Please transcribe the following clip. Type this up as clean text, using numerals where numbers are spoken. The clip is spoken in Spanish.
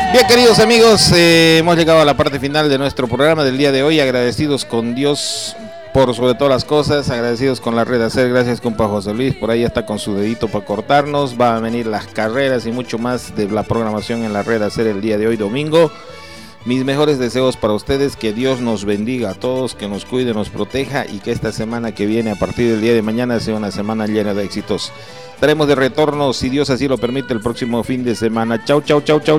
Bien, queridos amigos, hemos llegado a la parte final de nuestro programa del día de hoy. Agradecidos con Dios por sobre todas las cosas, agradecidos con la red Hacer. Gracias, compa José Luis, por ahí está con su dedito para cortarnos. Va a venir las carreras y mucho más de la programación en la red Hacer el día de hoy, domingo. Mis mejores deseos para ustedes, que Dios nos bendiga a todos, que nos cuide, nos proteja y que esta semana que viene, a partir del día de mañana, sea una semana llena de éxitos. Estaremos de retorno, si Dios así lo permite, el próximo fin de semana. Chau, chau, chau, chau.